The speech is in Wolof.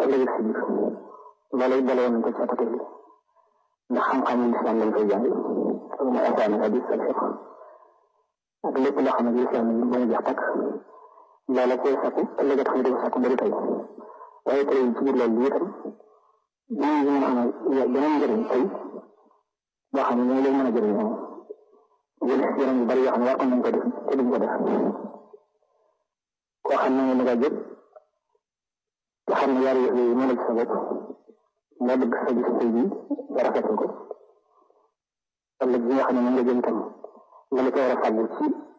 ëllëg si biir loolu it daloon nañ ko ci côté bi ndax xam-xam yi lislaam lañ koy jàng mooy alxuraan ak hadiis ak fiqh ak lépp loo xam ne lislaam lañ ba mu jeex takk loola koy sakku ëllëg tax ñu di ko sakku ba di tey waaye tey ci biir loolu bi itam dinañ mën a amal beneen njëriñ tey boo xam ne ñoo leen mën a jëriñoo yeneen yu bari yoo xam ne war nañ ko def te duñ ko def koo xam ne nga jóg nga xam ne yaar yooyu moo la ci sa bopp nga bëgg sa gis tey bii nga rafetal ko ëllëg bi nga xam ne moom nga jëm tam nga la ko war a fàggu ci